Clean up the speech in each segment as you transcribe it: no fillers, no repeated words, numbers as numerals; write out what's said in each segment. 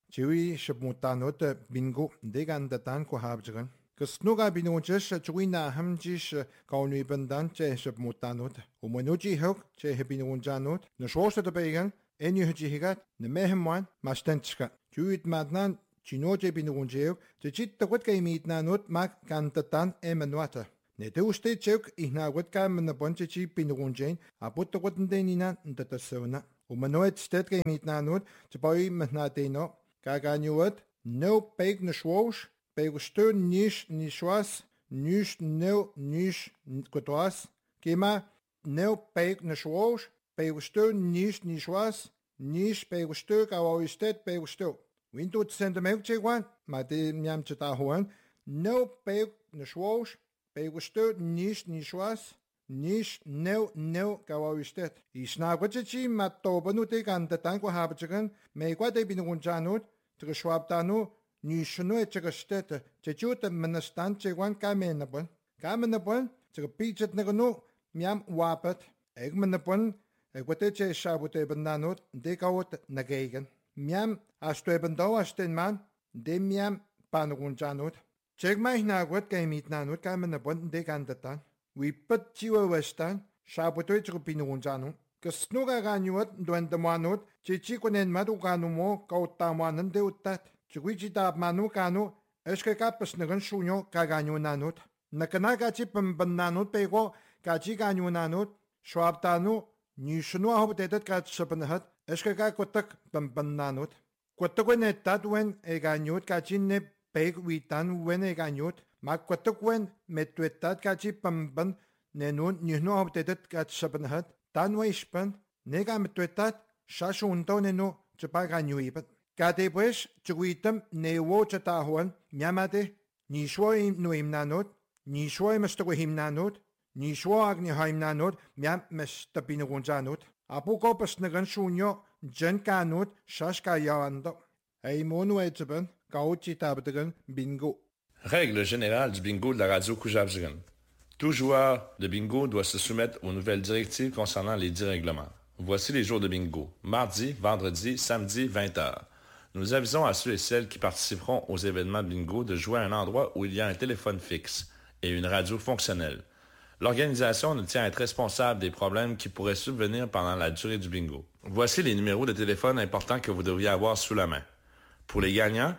Chewy shipmutanot bingo degandatan ko habjagan. Kasnuga binujes chwina hamjish kaunui bandan che shipmutanot. Umunuji hok che hebinunjanot. Na shosha de began enu higat ne mehemwan mastanchka. Chuit madnan chinoje binunjeo che chit takwat kay mitnanot mak kantatan emanwata. Ne tuste chuk ihnawat ka manabonche chi binunjain aput takwat ndenina ntatasona. Umanoet stet kay mitnanot chboy mahnateno. Kaganyuat, no peg na schwosh, pegustur nish nishwas, nish no nish kotoas, kema no peg na schwosh, pegustur nish nishwas, nish pegustur kawawistet pegustur. Wintu tsende meukchewan, ma de nyam chetahuan, no peg na schwosh, pegustur nish nishwas, nish no kawawistet. Isnagwachichi matobanute kantatan ko habchagan, meikwa de binugunjanut, Trishwabtanu, Nishunu etchegastete, Chechut Menastan Chewan Kamenabon, Kamenabon, Chepichet Negano, Miam Wapet, Egmanabon, Egwateche Shabute Bananut, Dekawut Nagagan, Miam Astrebando Astenman, Demiam Panagunjanut, Chegmai Nagwat Gamit Nanut Kamenabon, Dekandatan, we put Chiwa Westan, Shabute Chupinunjanu. Kasnuga ganyuat duan damanut, chichikonen maduganu mo kautamanan deutat, chiquichita manu kanu, eskakapas nagan sunyo kaganyu nanut. Nakanagachi pambananut pego, kachi ganyu nanut, schwabtanu, nishunu ahotetat katsapanahat, eskakakotak pambananut. Quataguenetat wen eganyut kachine peg witan wen eganyut, makwatakwen metuetat kachi pamban nenun nihnu ahotetat katsapanahat. Tanweishpan, nega metuetat, shashuntoneno, chapaganyuipat. Katepuesh, chuitam, newo chatahuan, nyamate, nishwoim nuimnanot, nishwoim mestaguhimnanot, nishwo agnihaimnanot, miam mestapinagunjanot. Apuko pasnagan shunyo, jankanot, shashkayawando. Aimonu etzaban, kauchitabdagan, bingo. Règle générale du bingo de la radio Kujabjigan. Tout joueur de bingo doit se soumettre aux nouvelles directives concernant les 10 règlements. Voici les jours de bingo. Mardi, vendredi, samedi, 20h. Nous avisons à ceux et celles qui participeront aux événements bingo de jouer à un endroit où il y a un téléphone fixe et une radio fonctionnelle. L'organisation ne tient à être responsable des problèmes qui pourraient subvenir pendant la durée du bingo. Voici les numéros de téléphone importants que vous devriez avoir sous la main. Pour les gagnants,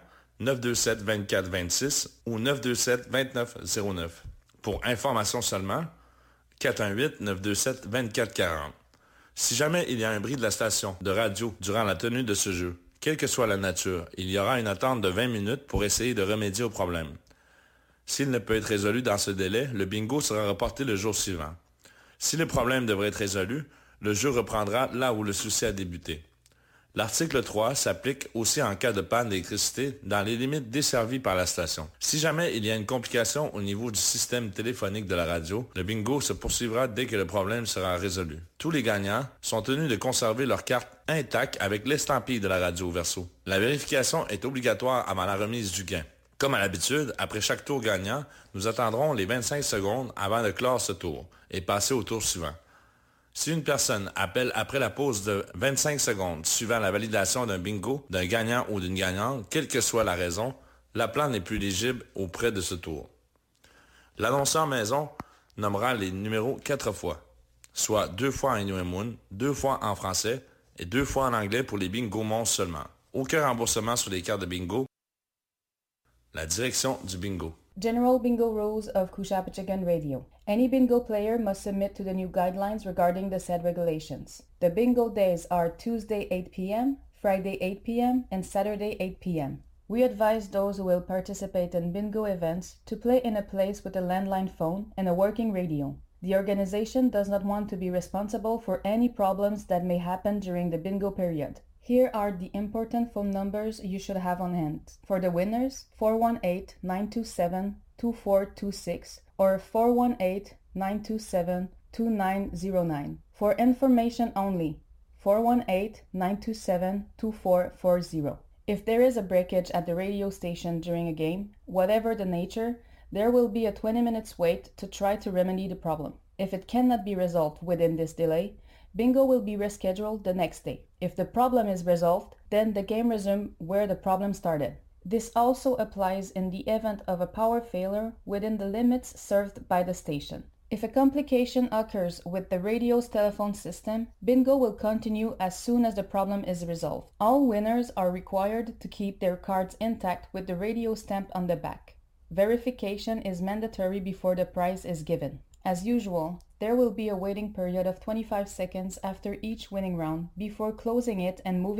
927-24-26 ou 927-29-09. Pour information seulement, 418-927-2440. Si jamais il y a un bris de la station de radio durant la tenue de ce jeu, quelle que soit la nature, il y aura une attente de 20 minutes pour essayer de remédier au problème. S'il ne peut être résolu dans ce délai, le bingo sera reporté le jour suivant. Si le problème devrait être résolu, le jeu reprendra là où le souci a débuté. L'article 3 s'applique aussi en cas de panne d'électricité dans les limites desservies par la station. Si jamais il y a une complication au niveau du système téléphonique de la radio, le bingo se poursuivra dès que le problème sera résolu. Tous les gagnants sont tenus de conserver leur carte intacte avec l'estampille de la radio au verso. La vérification est obligatoire avant la remise du gain. Comme à l'habitude, après chaque tour gagnant, nous attendrons les 25 secondes avant de clore ce tour et passer au tour suivant. Si une personne appelle après la pause de 25 secondes suivant la validation d'un bingo, d'un gagnant ou d'une gagnante, quelle que soit la raison, l'appelant n'est plus éligible auprès de ce tour. L'annonceur maison nommera les numéros 4 fois, soit 2 fois en Inuimun, 2 fois en français et 2 fois en anglais pour les bingo monstres seulement. Aucun remboursement sur les cartes de bingo. La direction du bingo. General Bingo Rules of Kushapachagan Radio. Any bingo player must submit to the new guidelines regarding the said regulations. The bingo days are Tuesday 8 p.m., Friday 8 p.m., and Saturday 8 p.m. We advise those who will participate in bingo events to play in a place with a landline phone and a working radio. The organization does not want to be responsible for any problems that may happen during the bingo period. Here are the important phone numbers you should have on hand. For the winners, 418-927-2426 or 418-927-2909. For information only, 418-927-2440. If there is a breakage at the radio station during a game, whatever the nature, there will be a 20 minutes wait to try to remedy the problem. If it cannot be resolved within this delay, bingo will be rescheduled the next day. If the problem is resolved, then the game resumes where the problem started. This also applies in the event of a power failure within the limits served by the station. If a complication occurs with the radio's telephone system, bingo will continue as soon as the problem is resolved. All winners are required to keep their cards intact with the radio stamp on the back. Verification is mandatory before the prize is given. As usual, there will be a waiting period of 25 seconds after each winning round before closing it and moving